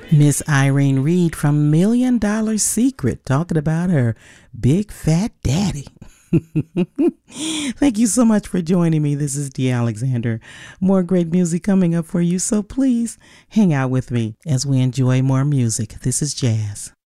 Miss Irene Reed from Million Dollar Secret talking about her big fat daddy. Thank you so much for joining me. This is Dee Alexander. More great music coming up for you, so please hang out with me as we enjoy more music. This is Jazz.